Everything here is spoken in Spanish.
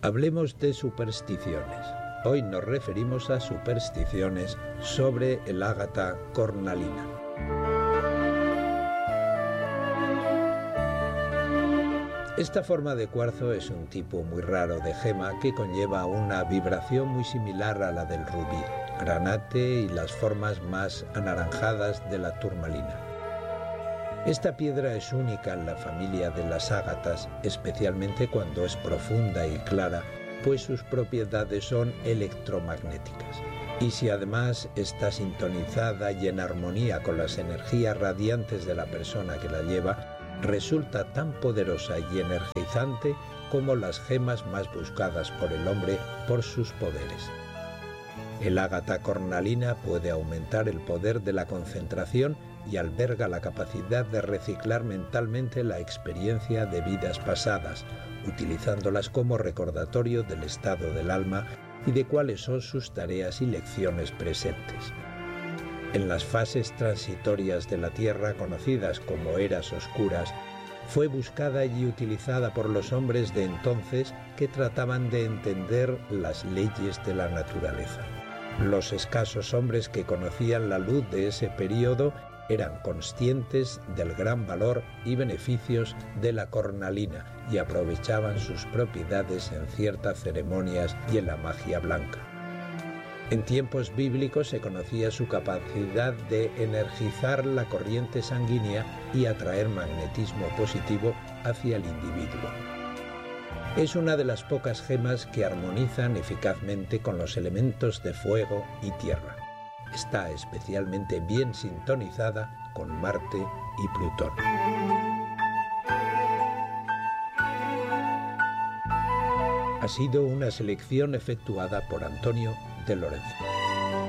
Hablemos de supersticiones. Hoy nos referimos a supersticiones sobre el ágata cornalina. Esta forma de cuarzo es un tipo muy raro de gema que conlleva una vibración muy similar a la del rubí, granate y las formas más anaranjadas de la turmalina. Esta piedra es única en la familia de las ágatas, especialmente cuando es profunda y clara, pues sus propiedades son electromagnéticas. Y si además está sintonizada y en armonía con las energías radiantes de la persona que la lleva, resulta tan poderosa y energizante como las gemas más buscadas por el hombre por sus poderes. El ágata cornalina puede aumentar el poder de la concentración y alberga la capacidad de reciclar mentalmente la experiencia de vidas pasadas, utilizándolas como recordatorio del estado del alma y de cuáles son sus tareas y lecciones presentes. En las fases transitorias de la Tierra, conocidas como eras oscuras, fue buscada y utilizada por los hombres de entonces que trataban de entender las leyes de la naturaleza. Los escasos hombres que conocían la luz de ese período eran conscientes del gran valor y beneficios de la cornalina y aprovechaban sus propiedades en ciertas ceremonias y en la magia blanca. En tiempos bíblicos se conocía su capacidad de energizar la corriente sanguínea y atraer magnetismo positivo hacia el individuo. Es una de las pocas gemas que armonizan eficazmente con los elementos de fuego y tierra. Está especialmente bien sintonizada con Marte y Plutón. Ha sido una selección efectuada por Antonio de Lorenzo.